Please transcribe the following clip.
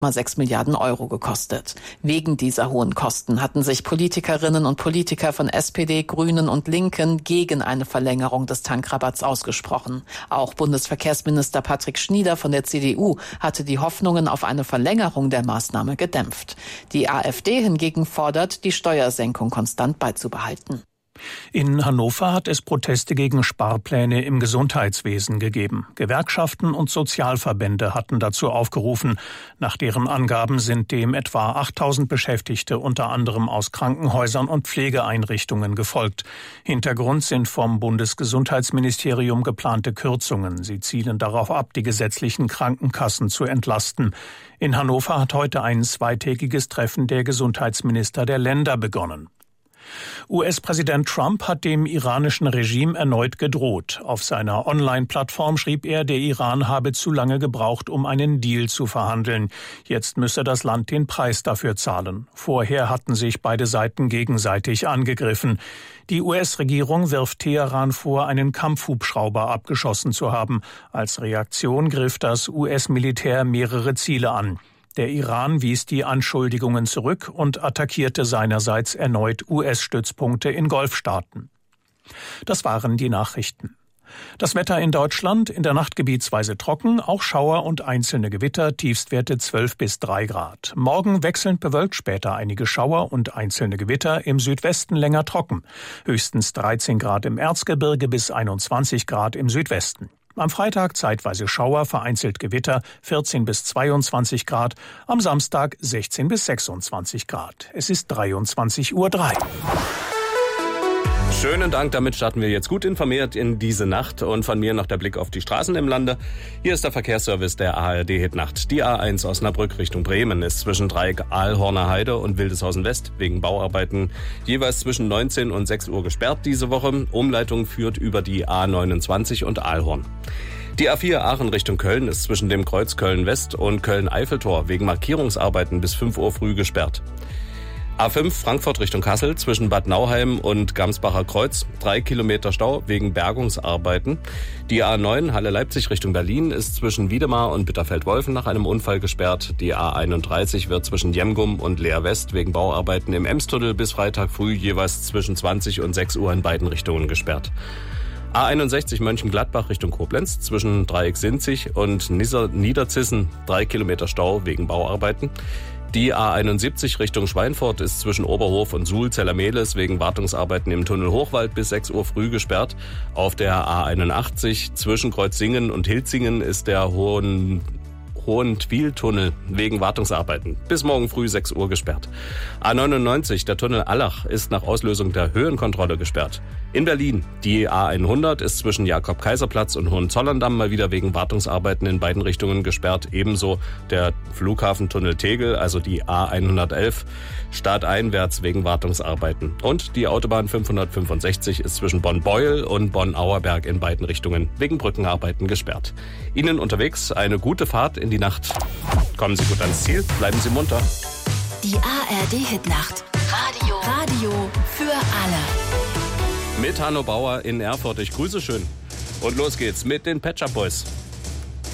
6 Milliarden Euro gekostet. Wegen dieser hohen Kosten hatten sich Politikerinnen und Politiker von SPD, Grünen und Linken gegen eine Verlängerung des Tankrabatts ausgesprochen. Auch Bundesverkehrsminister Patrick Schnieder von der CDU hatte die Hoffnungen auf eine Verlängerung der Maßnahme gedämpft. Die AfD hingegen fordert, die Steuersenkung konstant beizubehalten. In Hannover hat es Proteste gegen Sparpläne im Gesundheitswesen gegeben. Gewerkschaften und Sozialverbände hatten dazu aufgerufen. Nach deren Angaben sind dem etwa 8.000 Beschäftigte unter anderem aus Krankenhäusern und Pflegeeinrichtungen gefolgt. Hintergrund sind vom Bundesgesundheitsministerium geplante Kürzungen. Sie zielen darauf ab, die gesetzlichen Krankenkassen zu entlasten. In Hannover hat heute ein zweitägiges Treffen der Gesundheitsminister der Länder begonnen. US-Präsident Trump hat dem iranischen Regime erneut gedroht. Auf seiner Online-Plattform schrieb er, der Iran habe zu lange gebraucht, um einen Deal zu verhandeln. Jetzt müsse das Land den Preis dafür zahlen. Vorher hatten sich beide Seiten gegenseitig angegriffen. Die US-Regierung wirft Teheran vor, einen Kampfhubschrauber abgeschossen zu haben. Als Reaktion griff das US-Militär mehrere Ziele an. Der Iran wies die Anschuldigungen zurück und attackierte seinerseits erneut US-Stützpunkte in Golfstaaten. Das waren die Nachrichten. Das Wetter in Deutschland, in der Nacht gebietsweise trocken, auch Schauer und einzelne Gewitter, Tiefstwerte 12 bis 3 Grad. Morgen wechselnd bewölkt, später einige Schauer und einzelne Gewitter, im Südwesten länger trocken. Höchstens 13 Grad im Erzgebirge bis 21 Grad im Südwesten. Am Freitag zeitweise Schauer, vereinzelt Gewitter, 14 bis 22 Grad. Am Samstag 16 bis 26 Grad. Es ist 23:03 Uhr. Schönen Dank, damit starten wir jetzt gut informiert in diese Nacht und von mir noch der Blick auf die Straßen im Lande. Hier ist der Verkehrsservice der ARD Hitnacht. Die A1 Osnabrück Richtung Bremen ist zwischen Dreieck Ahlhorner Heide und Wildeshausen West wegen Bauarbeiten jeweils zwischen 19 und 6 Uhr gesperrt diese Woche. Umleitung führt über die A29 und Ahlhorn. Die A4 Aachen Richtung Köln ist zwischen dem Kreuz Köln West und Köln-Eiffeltor wegen Markierungsarbeiten bis 5 Uhr früh gesperrt. A5 Frankfurt Richtung Kassel zwischen Bad Nauheim und Gamsbacher Kreuz 3 Kilometer Stau wegen Bergungsarbeiten. Die A9 Halle-Leipzig Richtung Berlin ist zwischen Wiedemar und Bitterfeld-Wolfen nach einem Unfall gesperrt. Die A31 wird zwischen Jemgum und Leer West wegen Bauarbeiten im Emstunnel bis Freitag früh jeweils zwischen 20 und 6 Uhr in beiden Richtungen gesperrt. A61 Mönchengladbach Richtung Koblenz zwischen Dreieck Sinzig und Niederzissen 3 Kilometer Stau wegen Bauarbeiten. Die A71 Richtung Schweinfurt ist zwischen Oberhof und Suhl-Zellermehles wegen Wartungsarbeiten im Tunnel Hochwald bis 6 Uhr früh gesperrt. Auf der A81 zwischen Kreuzingen und Hilzingen ist der Hohentwiel-Tunnel wegen Wartungsarbeiten bis morgen früh 6 Uhr gesperrt. A99, der Tunnel Allach, ist nach Auslösung der Höhenkontrolle gesperrt. In Berlin, die A100 ist zwischen Jakob-Kaiser-Platz und Hohenzollern-Damm mal wieder wegen Wartungsarbeiten in beiden Richtungen gesperrt. Ebenso der Flughafentunnel Tegel, also die A111, stadteinwärts wegen Wartungsarbeiten. Und die Autobahn 565 ist zwischen Bonn-Beuel und Bonn-Auerberg in beiden Richtungen wegen Brückenarbeiten gesperrt. Ihnen unterwegs eine gute Fahrt in die Nacht. Kommen Sie gut ans Ziel, bleiben Sie munter. Die ARD Hitnacht. Radio für alle. Mit Hanno Bauer in Erfurt. Ich grüße schön. Und los geht's mit den Pet Shop Boys.